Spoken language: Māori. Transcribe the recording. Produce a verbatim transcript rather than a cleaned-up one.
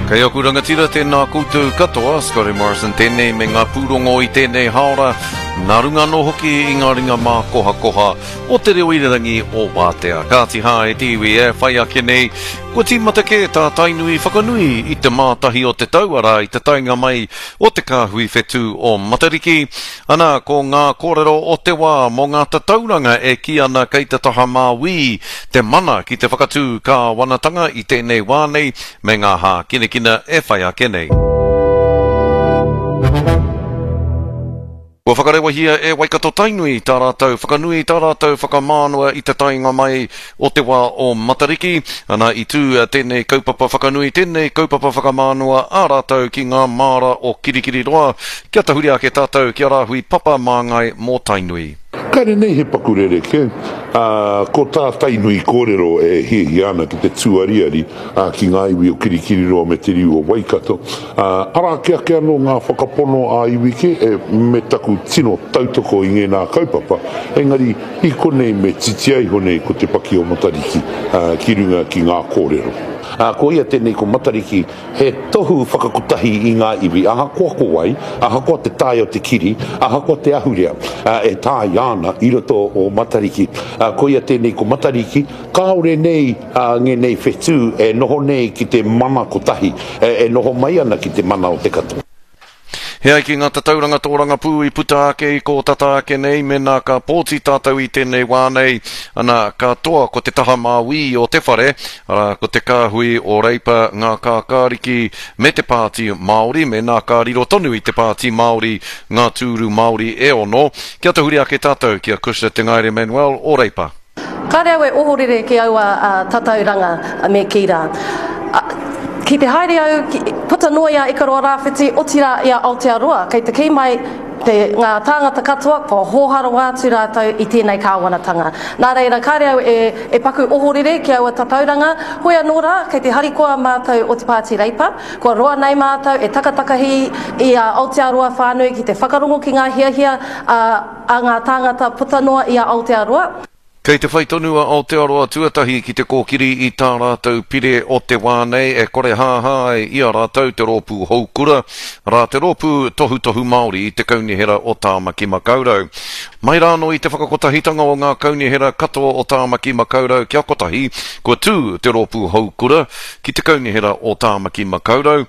Kaya aku rangatira tēnā koutou katoa, Scotty Morrison tēnei me ngā pūrongo i tēnei haora, narunga no hoki i ngā ringa mā koha koha o te reo irirangi o Wātea. Kāti hā e tiwi e whai ake nei, kua tīmata ke tā tainui whakanui i te mātahi o te tauara i te tainga mai o te kāhui whetū o Matariki. Ana ko ngā kōrero o te wā mō ngā tatauranga e ki ana kei te taha māwi, te mana ki te whakatū ka wanatanga i tēnei wānei me ngā hā kinekina e whai ake nei. Kua whakarewa hia e Waikato tainui tā rātou, whakanui tā rātou whakamānua i te tainga mai o te wā o Matariki. Ana i tū tēnei kaupapa whakanui, tēnei kaupapa whakamānua ā rātou ki ngā māra o Kirikiri roa. Kia tahuri ake tātou, kia rāhui papa māngai mō tainui. Kaere nei he pakurere ke, uh, ko tā tainui kōrero e he hi ana ki te tuariari uh, ki ngā iwi o Kirikiri roa me te riu o Waikato. Uh, ara ke ake anō ngā whakapono a iwi ke e me taku tino tautoko i ngē nā kaupapa, engari i konei me titiai honei ko te paki o Matariki uh, ki runga ki ngā kōrero. Uh, ko ia tēnei ko Matariki he tohu whakakotahi i ngā iwi, aha koa ko wai, aha koa te tāi o te kiri, aha koa te ahurea, uh, e tāi ana i roto o Matariki. Uh, ko ia tēnei ko Matariki, kaore nei uh, nge nei whetū e noho nei ki te mana kotahi, e, e noho mai ana ki te mana o te katoa. He ai ki ngā tatauranga tōranga pū i puta ake i ko tata ake nei, mena ka pōti tātou i tēnei wānei, ana ka toa ko te taha māwi o te whare, ara ko te kāhui o reipa ngā kākāriki me te pāti Māori, mena ka riro tonu i te pāti Māori, ngā tūru Māori e ono. Kia tahuri ake tātou, kia Kusha te Ngaire Manuel o reipa. Kāre au e ohorere ki aua uh, tatauranga uh, me kira. Uh, Ki te haere au, ki, puta noa ia ikaroa rāwhiti, o tira ia Aotearoa, kei te kei mai te ngā tāngata katoa, ko hōharo atu rātou i tēnei kāwanatanga. Nā reira, kāre au e, e paku ohorere ki aua tatauranga, hoi anō rā, kei te harikoa mātou o te pāti reipa, kua roa nei mātou e takatakahi i a Aotearoa whānui ki te whakarongo ki ngā hiahia a, a ngā tāngata puta noa i a Aotearoa. Kei te whaitonua o Aotearoa tuatahi ki te kōkiri i tā rātou pire o te wānei e kore hāhai i a rātou te rōpū houkura, rā te rōpū tohu tohu Māori i te kaunihera o Tāmaki Makaurau. Mai rāno i te whakakotahitanga o ngā kaunihera katoa o Tāmaki Makaurau kia kotahi, kua tū te rōpū houkura ki te kaunihera o Tāmaki Makaurau.